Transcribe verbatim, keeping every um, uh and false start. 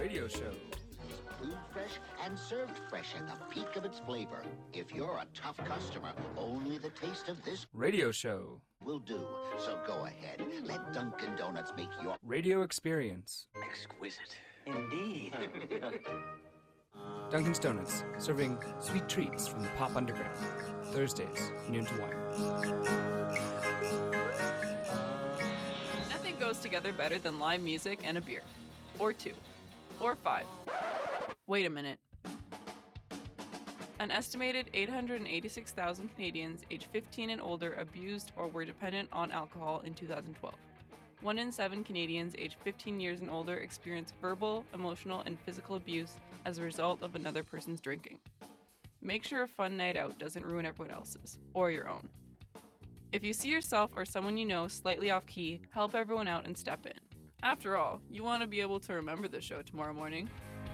Radio Show. Food fresh and served fresh at the peak of its flavor. If you're a tough customer, only the taste of this Radio Show will do. So go ahead, let Dunkin' Donuts make your radio experience. Exquisite. Indeed. Dunkin's Donuts, serving sweet treats from the pop underground. Thursdays, noon to one. Nothing goes together better than live music and a beer. Or two. Or five. Wait a minute. An estimated eight hundred eighty-six thousand Canadians aged fifteen and older abused or were dependent on alcohol in two thousand twelve. One in seven Canadians aged fifteen years and older experienced verbal, emotional, and physical abuse as a result of another person's drinking. Make sure a fun night out doesn't ruin everyone else's, or your own. If you see yourself or someone you know slightly off key, help everyone out and step in. After all, you want to be able to remember the show tomorrow morning.